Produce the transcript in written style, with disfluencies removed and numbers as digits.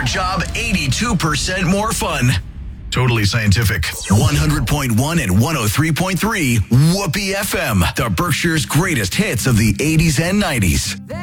job 82% more fun. Totally scientific. 100.1 and 103.3 Whoopee FM. The Berkshire's greatest hits of the 80s and 90s.